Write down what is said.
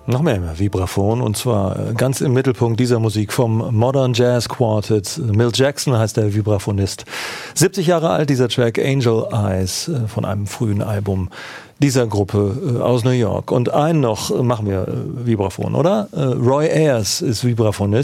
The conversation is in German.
Noch mehr Vibraphon, und zwar ganz im Mittelpunkt dieser Musik vom Modern Jazz Quartet. Milt Jackson heißt der Vibraphonist. 70 Jahre alt, dieser Track Angel Eyes von einem frühen Album dieser Gruppe aus New York. Und einen noch machen wir Vibraphon, oder? Roy Ayers ist Vibraphonist.